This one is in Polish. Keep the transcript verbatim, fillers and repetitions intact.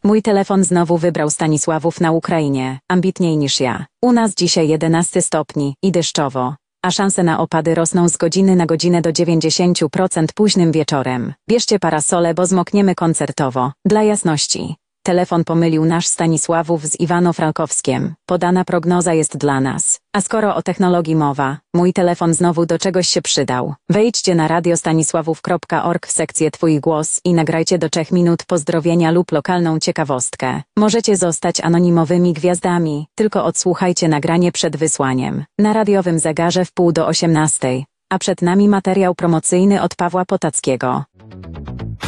Mój telefon znowu wybrał Stanisławów na Ukrainie, ambitniej niż ja. U nas dzisiaj jedenaście stopni i deszczowo, a szanse na opady rosną z godziny na godzinę do dziewięćdziesięciu procent późnym wieczorem. Bierzcie parasole, bo zmokniemy koncertowo. Dla jasności. Telefon pomylił nasz Stanisławów z Iwano-Frankowskiem. Podana prognoza jest dla nas. A skoro o technologii mowa, mój telefon znowu do czegoś się przydał. Wejdźcie na radiostanisławów kropka org w sekcję Twój głos i nagrajcie do trzech minut pozdrowienia lub lokalną ciekawostkę. Możecie zostać anonimowymi gwiazdami, tylko odsłuchajcie nagranie przed wysłaniem. Na radiowym zegarze w pół do osiemnastej. A przed nami materiał promocyjny od Pawła Potackiego.